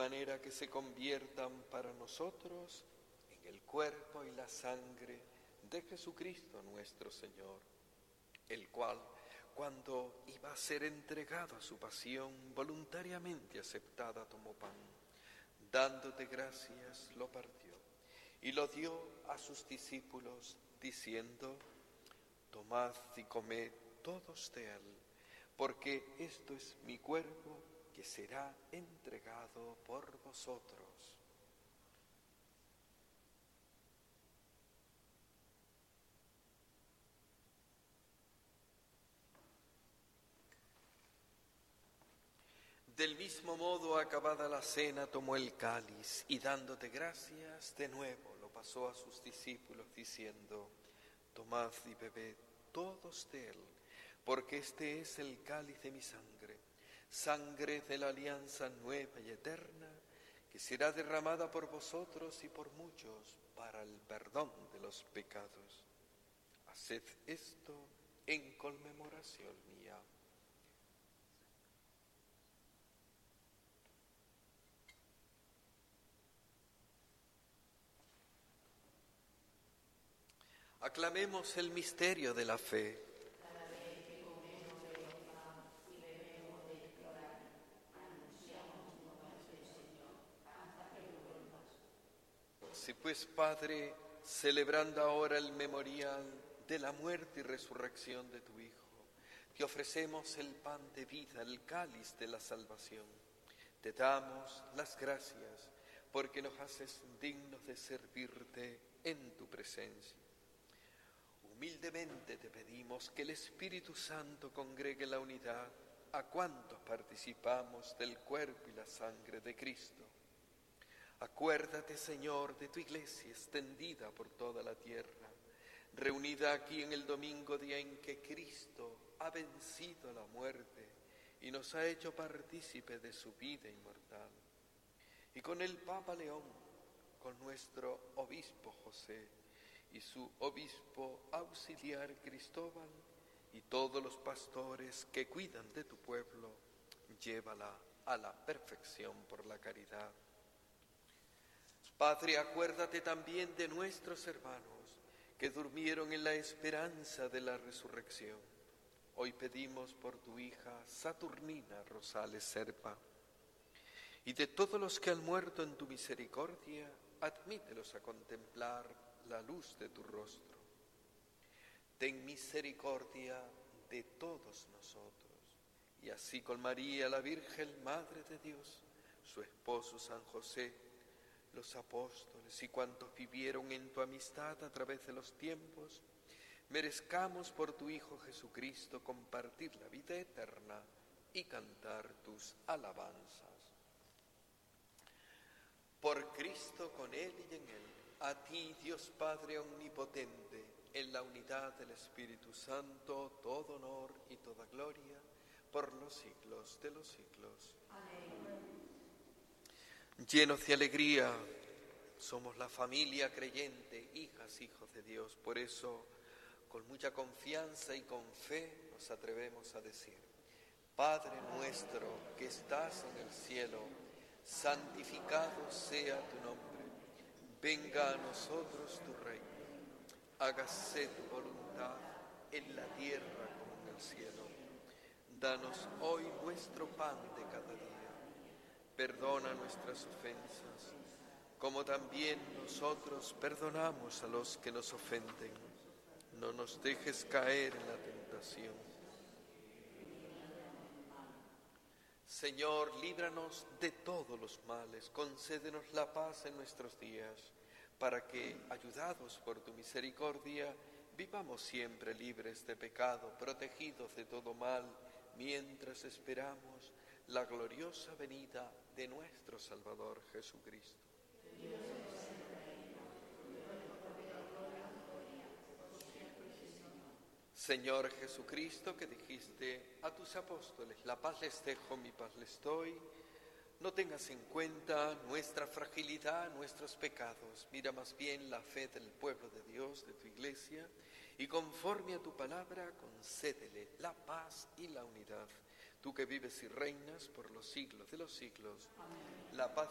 manera que se conviertan para nosotros en el cuerpo y la sangre de Jesucristo nuestro Señor, el cual, cuando iba a ser entregado a su pasión, voluntariamente aceptada, tomó pan, dándote gracias, lo partió y lo dio a sus discípulos, diciendo: tomad y comed todos de él, porque esto es mi cuerpo que será entregado por vosotros. Del mismo modo, acabada la cena, tomó el cáliz y dándote gracias, de nuevo lo pasó a sus discípulos, diciendo: tomad y bebed todos de él, porque este es el cáliz de mi sangre, sangre de la alianza nueva y eterna, que será derramada por vosotros y por muchos para el perdón de los pecados. Haced esto en conmemoración mía. Aclamemos el misterio de la fe. Cada vez que comemos del pan y bebemos del cáliz, anunciamos tu muerte, Señor, hasta que vuelvas. Si pues, Padre, celebrando ahora el memorial de la muerte y resurrección de tu Hijo, te ofrecemos el pan de vida, el cáliz de la salvación. Te damos las gracias porque nos haces dignos de servirte en tu presencia. Humildemente te pedimos que el Espíritu Santo congregue la unidad a cuantos participamos del cuerpo y la sangre de Cristo. Acuérdate, Señor, de tu iglesia extendida por toda la tierra, reunida aquí en el domingo, día en que Cristo ha vencido la muerte y nos ha hecho partícipe de su vida inmortal. Y con el Papa León, con nuestro obispo José y su obispo auxiliar Cristóbal y todos los pastores que cuidan de tu pueblo, llévala a la perfección por la caridad. Padre, acuérdate también de nuestros hermanos que durmieron en la esperanza de la resurrección. Hoy pedimos por tu hija Saturnina Rosales Serpa y de todos los que han muerto en tu misericordia, admítelos a contemplar la luz de tu rostro. Ten misericordia de todos nosotros, y así con María, la Virgen Madre de Dios, su esposo San José, los apóstoles y cuantos vivieron en tu amistad a través de los tiempos, merezcamos por tu Hijo Jesucristo compartir la vida eterna y cantar tus alabanzas. Por Cristo, con Él y en Él, a ti, Dios Padre omnipotente, en la unidad del Espíritu Santo, todo honor y toda gloria, por los siglos de los siglos. Amén. Llenos de alegría, somos la familia creyente, hijas, hijos de Dios. Por eso, con mucha confianza y con fe, nos atrevemos a decir: Padre nuestro que estás en el cielo, santificado sea tu nombre. Venga a nosotros tu reino, hágase tu voluntad en la tierra como en el cielo. Danos hoy nuestro pan de cada día. Perdona nuestras ofensas, como también nosotros perdonamos a los que nos ofenden. No nos dejes caer en la tentación. Señor, líbranos de todos los males, concédenos la paz en nuestros días, para que, ayudados por tu misericordia, vivamos siempre libres de pecado, protegidos de todo mal, mientras esperamos la gloriosa venida de nuestro Salvador Jesucristo. Señor Jesucristo, que dijiste a tus apóstoles: la paz les dejo, mi paz les doy, no tengas en cuenta nuestra fragilidad, nuestros pecados. Mira más bien la fe del pueblo de Dios, de tu iglesia, y conforme a tu palabra, concédele la paz y la unidad. Tú que vives y reinas por los siglos de los siglos, amén. La paz